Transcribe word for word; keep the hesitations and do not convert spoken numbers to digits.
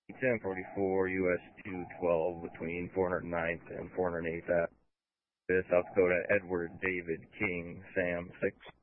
ten forty-four U S two twelve between four hundred ninth and four hundred eighth Avenue, South Dakota, Edward David King, Sam six.